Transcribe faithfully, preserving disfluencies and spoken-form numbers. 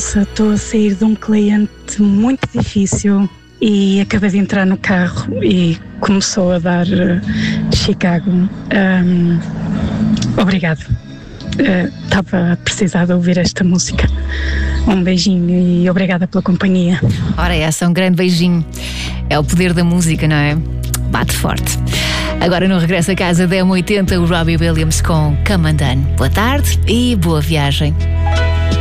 Nossa, estou a sair de um cliente muito difícil e acabei de entrar no carro e começou a dar uh, Chicago. Um, obrigado. Estava uh, a precisar de ouvir esta música. Um beijinho e obrigada pela companhia. Ora, essa, um grande beijinho. É o poder da música, não é? Bate forte. Agora no Regresso a Casa da M oitenta, o Robbie Williams com Come Undone. Boa tarde e boa viagem.